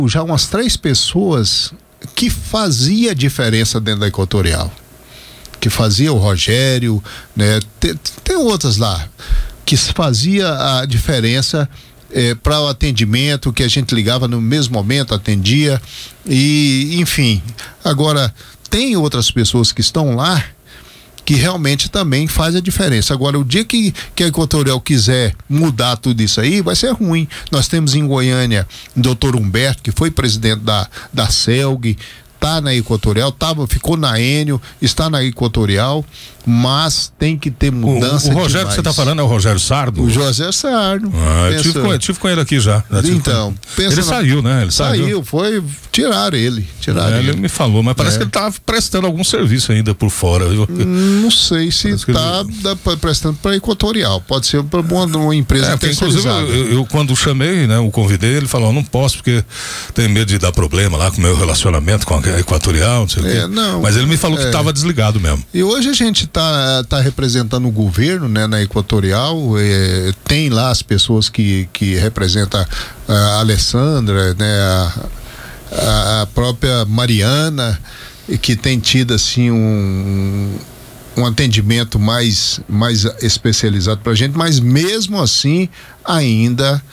já umas 3 pessoas que fazia diferença dentro da Equatorial. Que fazia o Rogério, né? Tem outras lá que fazia a diferença para o atendimento, que a gente ligava no mesmo momento, atendia, e enfim. Agora, tem outras pessoas que estão lá que realmente também faz a diferença. Agora, o dia que a Equatorial quiser mudar tudo isso aí, vai ser ruim. Nós temos em Goiânia o doutor Humberto, que foi presidente da CELG, tá na Equatorial, ficou na Enio, está na Equatorial, mas tem que ter mudança. O Rogério que você está falando é o Rogério Sardo? O José Sardo. Eu tive com ele aqui já. Então, ele saiu, né? Ele saiu, tiraram ele. Ele me falou, mas parece que ele estava prestando algum serviço ainda por fora. Não sei se está prestando para Equatorial, pode ser para uma empresa terceirizada. Inclusive, eu quando chamei, né, o convidei, ele falou, não posso porque tenho medo de dar problema lá com o meu relacionamento com a Equatorial, não sei o quê. Mas ele me falou que estava desligado mesmo. E hoje a gente tá representando o governo, né, na Equatorial, tem lá as pessoas que representam a Alessandra, né, a própria Mariana, que tem tido assim um atendimento mais especializado pra gente, mas mesmo assim ainda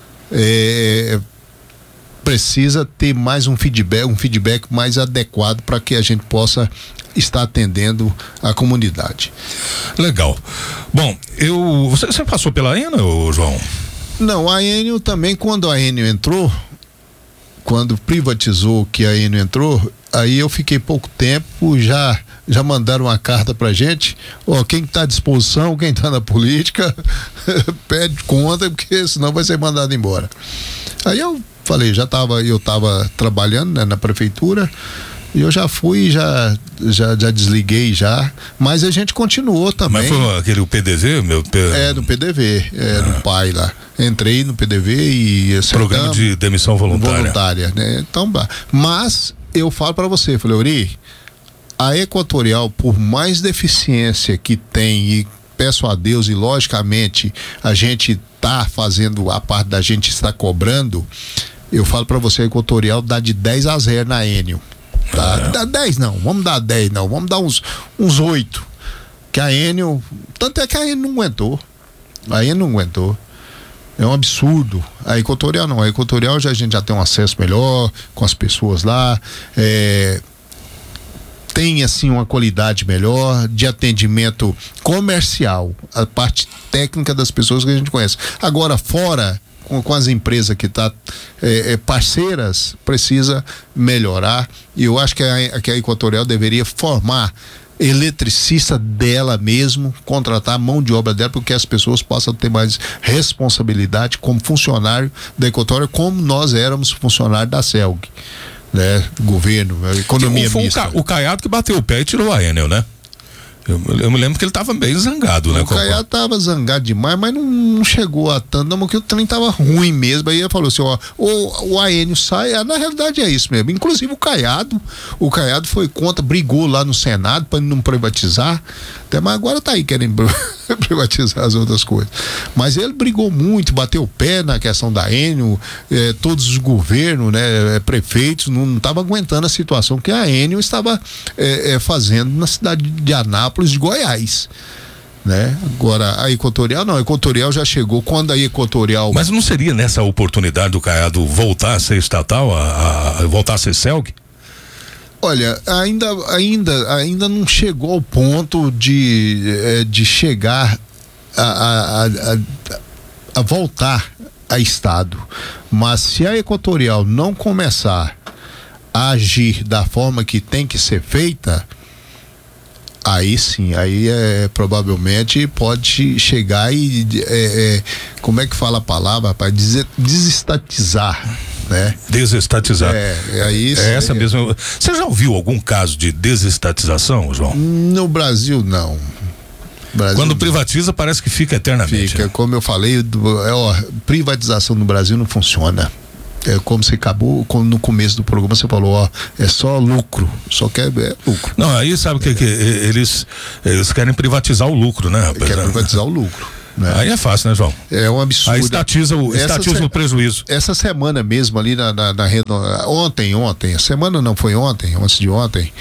precisa ter mais um feedback mais adequado para que a gente possa estar atendendo a comunidade. Legal. Bom, você passou pela Enio, João? Não, a Enio também, quando a Enio entrou, quando privatizou que a Enio entrou, aí eu fiquei pouco tempo, já mandaram uma carta pra gente, quem tá à disposição, quem tá na política, pede conta, porque senão vai ser mandado embora. Aí eu falei, eu tava trabalhando, né, na prefeitura, e eu já fui, já desliguei já, mas a gente continuou também. Mas foi aquele PDV, no PDV, no PAI lá. Entrei no PDV e programa de demissão voluntária, né? Então, mas eu falo para você, falei, Uri, a Equatorial, por mais deficiência que tem, e peço a Deus, e logicamente a gente tá fazendo a parte da gente, está cobrando, eu falo para você, a Equatorial dá de 10-0 na Enio. Dá 10 não, vamos dar 10 não, vamos dar uns 8. Que a Enio, tanto é que a Enio não aguentou. É um absurdo. A Equatorial não, a Equatorial a gente já tem um acesso melhor com as pessoas lá, tem assim uma qualidade melhor de atendimento comercial, a parte técnica das pessoas que a gente conhece. Agora, fora com as empresas que tá parceiras, precisa melhorar, e eu acho que a Equatorial deveria formar eletricista dela mesmo, contratar a mão de obra dela, porque as pessoas possam ter mais responsabilidade como funcionário da Equatorial, como nós éramos funcionários da CELG, né? Governo, economia mista. O Caiado que bateu o pé e tirou a Enel, né? Eu me lembro que ele estava bem zangado, né? O Caiado estava zangado demais, mas não chegou a tanto, não, porque o trem estava ruim mesmo. Aí ele falou assim, o Aênio sai, na realidade é isso mesmo. Inclusive o Caiado foi contra, brigou lá no Senado para não privatizar, mas agora tá aí querendo privatizar as outras coisas. Mas ele brigou muito, bateu o pé na questão da Enio, todos os governos, né, prefeitos, não estavam aguentando a situação que a Enio estava fazendo na cidade de Anápolis, de Goiás, né? Agora a Equatorial não, a Equatorial já chegou quando a Equatorial. Mas não seria nessa oportunidade do Caiado voltar a ser estatal, a voltar a ser CELG? Olha, ainda não chegou ao ponto de chegar a voltar a Estado, mas se a Equatorial não começar a agir da forma que tem que ser feita, aí sim, provavelmente pode chegar e como é que fala a palavra, rapaz? Desestatizar, né? Desestatizar. Aí essa mesmo. Você já ouviu algum caso de desestatização, João? No Brasil, não. Quando privatiza, parece que fica eternamente. Fica, né? Como eu falei, privatização no Brasil não funciona. Como você acabou, no começo do programa você falou, é só lucro, só quer lucro. Não, aí sabe que eles querem privatizar o lucro, né, rapaz? Querem privatizar o lucro. Né? Aí é fácil, né, João? É um absurdo. Aí estatiza o prejuízo. Essa semana mesmo ali na rede, ontem, a semana não foi ontem, antes de ontem,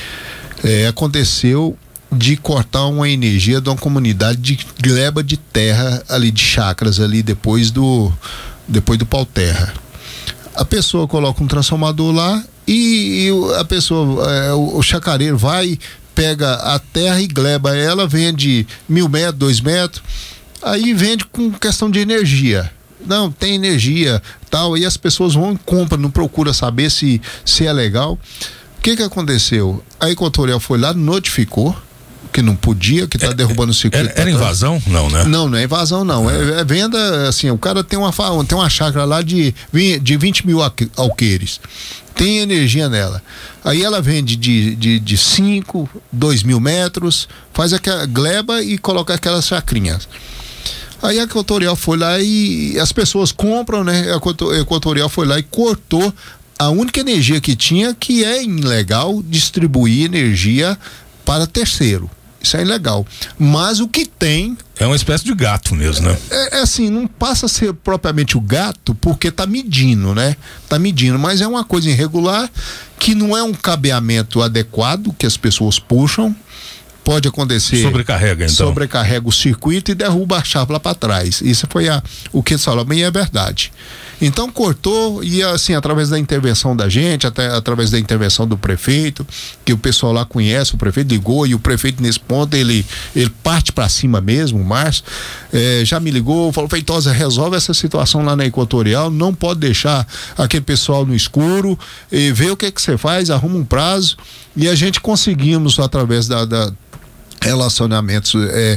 aconteceu de cortar uma energia de uma comunidade de gleba de terra ali, de chácaras ali, depois do pau terra. A pessoa coloca um transformador lá e a pessoa, o chacareiro vai, pega a terra e gleba ela, vende 1.000 metros, 2 metros, aí vende com questão de energia. Não, tem energia, tal, e as pessoas vão e compram, não procura saber se é legal. O que aconteceu? A Equatorial foi lá, notificou que não podia, que tá derrubando o circuito. Era invasão? Não, né? Não é invasão, não. É venda, assim, o cara tem uma chácara lá de 20 mil alqueires. Tem energia nela. Aí ela vende de 5, 2.000 metros, faz aquela gleba e coloca aquelas chacrinhas. Aí a Equatorial foi lá e as pessoas compram, né? A Equatorial foi lá e cortou a única energia que tinha, que é ilegal distribuir energia para terceiro. Isso é ilegal. Mas o que tem... É uma espécie de gato mesmo, né? É assim, não passa a ser propriamente o gato, porque tá medindo, né? Tá medindo, mas é uma coisa irregular, que não é um cabeamento adequado, que as pessoas puxam. Pode acontecer... Sobrecarrega, então. Sobrecarrega o circuito e derruba a chave lá para trás. Isso foi o que falou, bem, é verdade. Então cortou e assim, através da intervenção da gente, até através da intervenção do prefeito, que o pessoal lá conhece, o prefeito ligou e o prefeito nesse ponto, ele parte para cima mesmo, o Márcio, já me ligou, falou, Feitosa, resolve essa situação lá na Equatorial, não pode deixar aquele pessoal no escuro, vê o que você faz, arruma um prazo, e a gente conseguimos, através da relacionamentos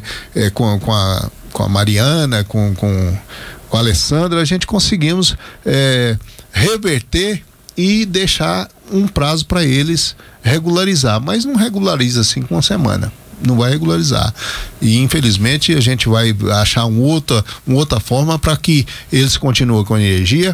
com a Mariana, com a Alessandra, a gente conseguimos reverter e deixar um prazo para eles regularizar, mas não regulariza assim com uma semana, não vai regularizar, e infelizmente a gente vai achar uma outra forma para que eles continuem com a energia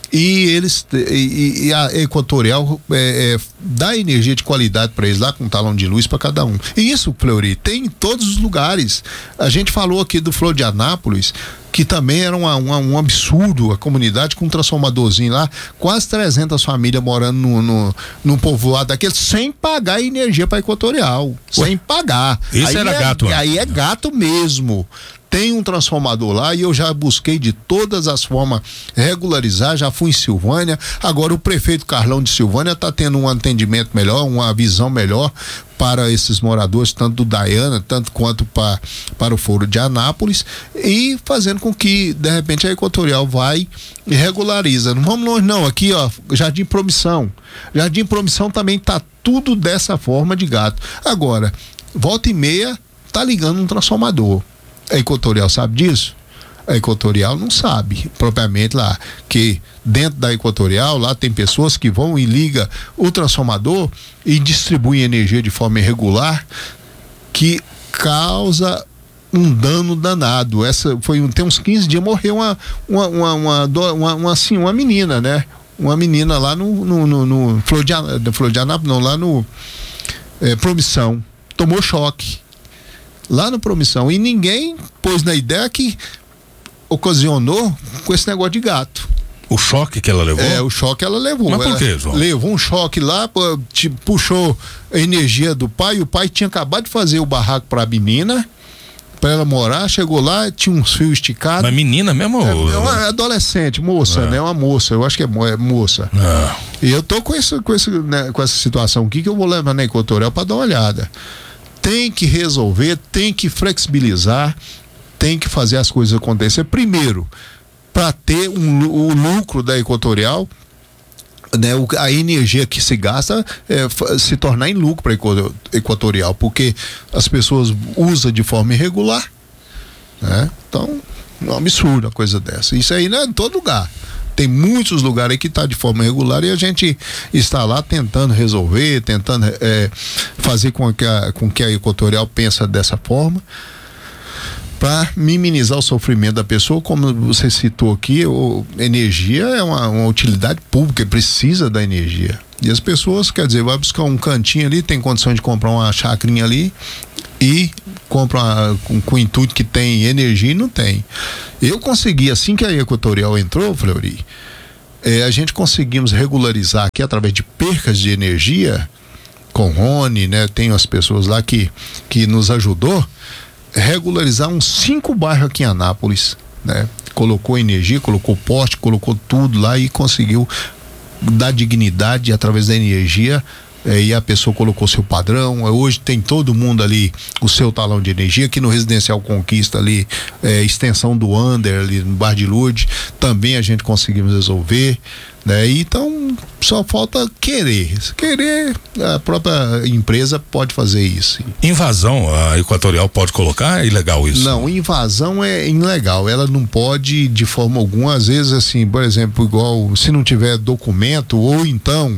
e a Equatorial dá energia de qualidade para eles lá, com um talão de luz para cada um. E isso, Fleury, tem em todos os lugares. A gente falou aqui do Florianópolis, que também era um absurdo, a comunidade com um transformadorzinho lá, quase 300 famílias morando num povoado daquele, sem pagar energia para Equatorial. Sem pagar. Isso era gato. Aí é gato mesmo. Tem um transformador lá e eu já busquei de todas as formas regularizar, já fui em Silvânia. Agora o prefeito Carlão de Silvânia está tendo um atendimento melhor, uma visão melhor para esses moradores, tanto do Daiana, tanto quanto para o Foro de Anápolis, e fazendo com que, de repente, a Equatorial vai e regulariza. Não vamos longe não, aqui ó, Jardim Promissão também tá tudo dessa forma de gato. Agora, volta e meia, tá ligando um transformador. A Equatorial sabe disso? A Equatorial não sabe propriamente lá, que dentro da Equatorial lá tem pessoas que vão e ligam o transformador e distribuem energia de forma irregular, que causa um dano danado. Tem uns 15 dias morreu uma menina, né? Uma menina lá no Florianópolis, não, lá no Promissão, tomou choque lá no Promissão, e ninguém pôs na ideia que ocasionou com esse negócio de gato. O choque que ela levou? O choque ela levou. Mas por quê, João? Levou um choque lá, puxou a energia do pai, o pai tinha acabado de fazer o barraco pra menina, pra ela morar, chegou lá, tinha uns fios esticados. Mas menina mesmo? É uma adolescente, moça, né? Uma moça, eu acho que é moça. E eu tô com essa situação aqui, que eu vou levar na Equatorial pra dar uma olhada. Tem que resolver, tem que flexibilizar, tem que fazer as coisas acontecer. Primeiro, para ter o lucro da Equatorial, né, a energia que se gasta se tornar em lucro para a Equatorial, porque as pessoas usam de forma irregular, né? Então, é um absurdo a coisa dessa. Isso aí não é em todo lugar. Tem muitos lugares aí que está de forma irregular e a gente está lá tentando resolver, tentando fazer com que a Equatorial pense dessa forma, para minimizar o sofrimento da pessoa. Como você citou aqui, energia é uma utilidade pública, precisa da energia. E as pessoas, quer dizer, vai buscar um cantinho ali, tem condição de comprar uma chacrinha ali e compra com o intuito que tem energia e não tem. Eu consegui, assim que a Equatorial entrou, Fleury, a gente conseguimos regularizar aqui através de percas de energia, com Rony, né? Tem as pessoas lá que nos ajudou, regularizar uns 5 bairros aqui em Anápolis, né? Colocou energia, colocou poste, colocou tudo lá e conseguiu dar dignidade através da energia. E a pessoa colocou seu padrão. Hoje tem todo mundo ali o seu talão de energia. Aqui no Residencial Conquista ali, extensão do Under ali no Bar de Lourdes, também a gente conseguimos resolver, né? Então só falta querer, a própria empresa pode fazer isso. Invasão, a Equatorial pode colocar? É ilegal isso? Não, invasão é ilegal, ela não pode de forma alguma. Às vezes assim, por exemplo, igual se não tiver documento, ou então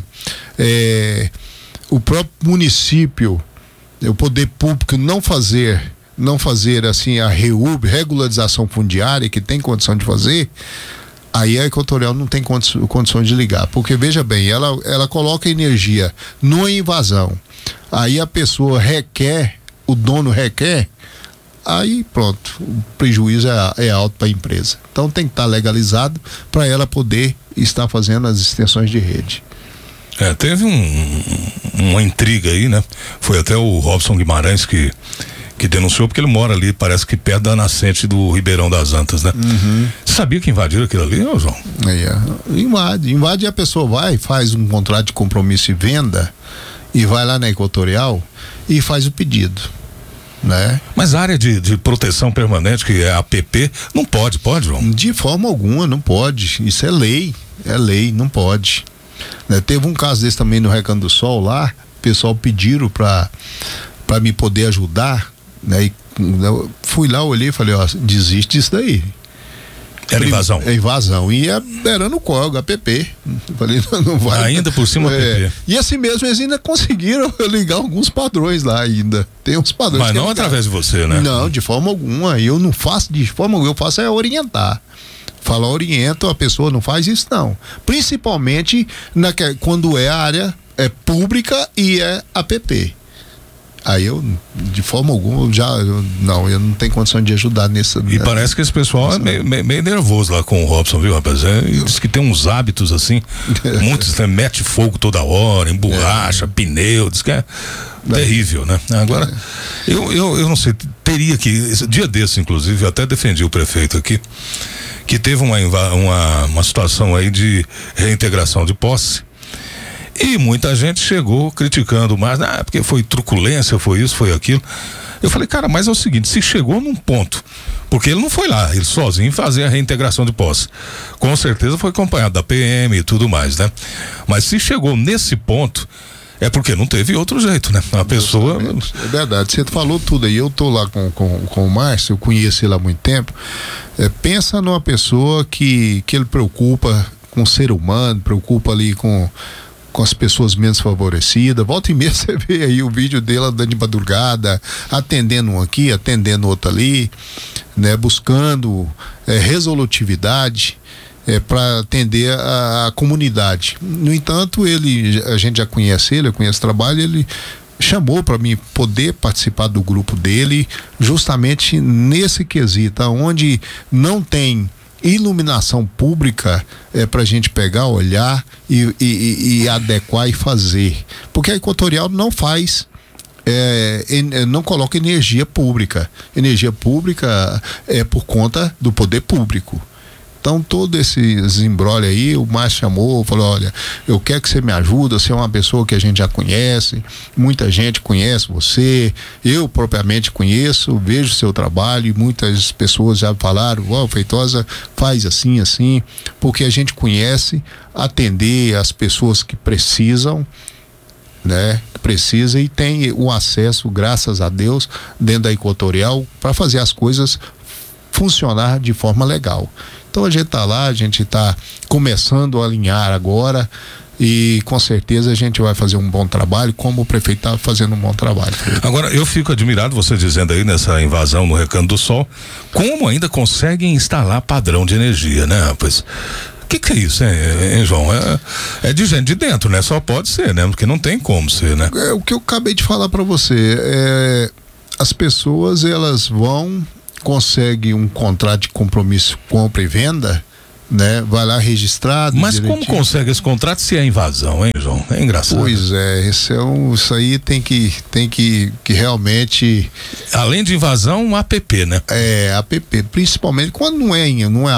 o próprio município, o poder público não fazer assim a regularização fundiária, que tem condição de fazer, aí a Equatorial não tem condições de ligar, porque veja bem, ela coloca energia numa invasão, aí a pessoa requer, o dono requer, aí pronto, o prejuízo é alto para a empresa. Então tem que estar legalizado para ela poder estar fazendo as extensões de rede. Teve uma intriga aí, né? Foi até o Robson Guimarães que denunciou, porque ele mora ali, parece que perto da nascente do Ribeirão das Antas, né? Uhum. Você sabia que invadiram aquilo ali, João? Invade e a pessoa faz um contrato de compromisso e venda e vai lá na Equatorial e faz o pedido, né? Mas a área de proteção permanente, que é a APP, não pode, João? De forma alguma, não pode. Isso é lei, não pode. Né? Teve um caso desse também no Recanto do Sol lá, o pessoal pediram para me poder ajudar, né? E eu fui lá, olhei e falei, desiste disso daí. Era invasão. É invasão. E era no código, APP. Falei, não vai. Ainda por cima APP. E assim mesmo, eles ainda conseguiram ligar alguns padrões lá ainda. Tem uns padrões. Mas não através de você, né? Não, de forma alguma. Eu não faço de forma alguma, eu faço é orientar. Oriento, a pessoa não faz isso não. Principalmente quando é a área pública e é APP. Aí eu, de forma alguma, eu não tenho condição de ajudar nessa. E parece que esse pessoal é meio nervoso lá com o Robson, viu, rapaz? Diz que tem uns hábitos assim, muitos mete fogo toda hora, emborracha, pneu, diz que é terrível, né? Agora, eu não sei, teria que, dia desse, inclusive, eu até defendi o prefeito aqui, que teve uma situação aí de reintegração de posse, e muita gente chegou criticando, mas porque foi truculência, foi isso, foi aquilo. Eu falei, cara, mas é o seguinte, se chegou num ponto, porque ele não foi lá, ele sozinho fazer a reintegração de posse, com certeza foi acompanhado da PM e tudo mais, né? Mas se chegou nesse ponto, é porque não teve outro jeito, né? A pessoa... É verdade, você falou tudo aí, eu tô lá com o Márcio, eu conheci ele há muito tempo. Pensa numa pessoa que ele preocupa com o ser humano, preocupa ali com as pessoas menos favorecidas. Volta e meia você vê aí o vídeo dele andando de madrugada, atendendo um aqui, atendendo outro ali, né? Buscando resolutividade para atender a comunidade. No entanto, a gente já conhece ele, eu conheço o trabalho, ele chamou para mim poder participar do grupo dele, justamente nesse quesito, onde não tem iluminação pública, para a gente pegar, olhar e adequar e fazer. Porque a Equatorial não faz, não coloca energia pública. Energia pública é por conta do poder público. Então, todo esse embrolho aí, o Márcio chamou, falou, olha, eu quero que você me ajude, você é uma pessoa que a gente já conhece, muita gente conhece você, eu propriamente conheço, vejo seu trabalho, e muitas pessoas já falaram, Feitosa faz assim, porque a gente conhece atender as pessoas que precisam, né? Precisa e tem o acesso, graças a Deus, dentro da Equatorial, para fazer as coisas funcionar de forma legal. Então a gente está lá, a gente está começando a alinhar agora e com certeza a gente vai fazer um bom trabalho, como o prefeito está fazendo um bom trabalho. Agora, eu fico admirado, você dizendo aí nessa invasão no Recanto do Sol, como ainda conseguem instalar padrão de energia, né, rapaz? O que é isso, hein, João? É de gente de dentro, né? Só pode ser, né? Porque não tem como ser, né? É o que eu acabei de falar para você. as pessoas elas conseguem um contrato de compromisso, compra e venda, né? Vai lá registrado. Mas direitinho. como consegue esse contrato se é invasão, hein, João? É engraçado. Pois é, isso aí tem que realmente. Além de invasão, um APP, né? APP, principalmente quando não é